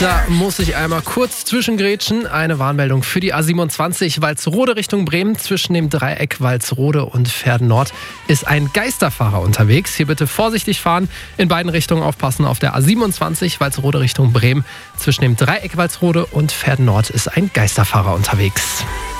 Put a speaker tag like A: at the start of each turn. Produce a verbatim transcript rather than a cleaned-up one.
A: Da muss ich einmal kurz zwischengrätschen. Eine Warnmeldung für die A siebenundzwanzig Walsrode Richtung Bremen. Zwischen dem Dreieck Walsrode und Verden Nord ist ein Geisterfahrer unterwegs. Hier bitte vorsichtig fahren, in beiden Richtungen aufpassen. Auf der A siebenundzwanzig Walsrode Richtung Bremen. Zwischen dem Dreieck Walsrode und Verden Nord ist ein Geisterfahrer unterwegs.